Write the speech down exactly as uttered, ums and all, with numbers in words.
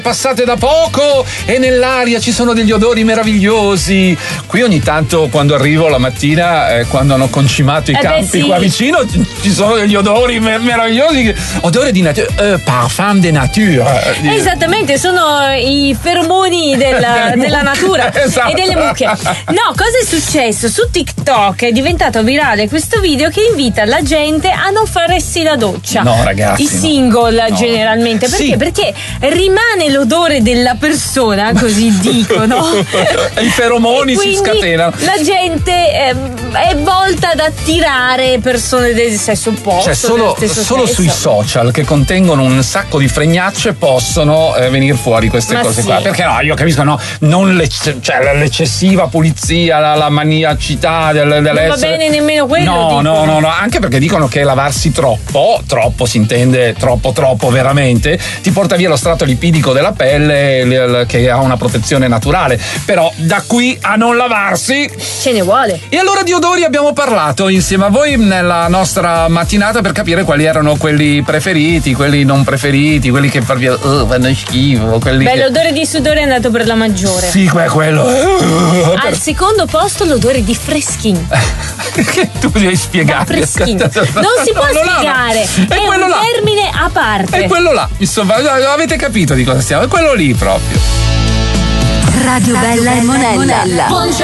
passate da poco e nell'aria ci sono degli odori meravigliosi. Qui ogni tanto quando arrivo la mattina, eh, quando hanno concimato i Eh beh, campi sì. qua vicino, ci sono degli odori mer- meravigliosi. Odore di natura, eh, parfum de nature. Esattamente, sono i feromoni della, della natura Esatto. e delle mucche. No, cosa è successo? Su TikTok è diventato virale questo video che invita la gente a non farsi la doccia. No, ragazzi, I no. single No. generalmente. Perché? Sì. Perché rimane l'odore della persona, così dicono. I feromoni E si quindi scatenano. La gente ehm, è volta ad attirare persone del sesso opposto. Cioè solo, del stesso solo sesso. sui social che contengono un sacco di fregnacce possono eh, venire fuori queste Ma cose sì. qua. Perché no, io capisco, no, non l'ecce- cioè, l'eccessiva pulizia, la, la maniacità del, Non va dell'essere. bene nemmeno quello. No, dicono. no, no, no, anche perché dicono che lavarsi troppo, troppo si intende troppo, troppo veramente, ti porta via lo strato lipidico della pelle l- l- che ha una protezione naturale. Però da qui a non lavarsi. Ce ne vuole. E allora di odori abbiamo parlato insieme a voi nella nostra mattinata per capire quali erano quelli preferiti, quelli non preferiti, quelli che farvi oh, fanno schifo, quelli Beh, che... l'odore di sudore è andato per la maggiore. Sì, que- quello. Al secondo posto l'odore di freschin. Che tu devi spiegare. Freschin. Non si può Quello là, spiegare. no. È È quello un là. termine a parte. È quello là. Insomma, avete capito di cosa stiamo? È quello lì proprio. Radio Bella e Monella.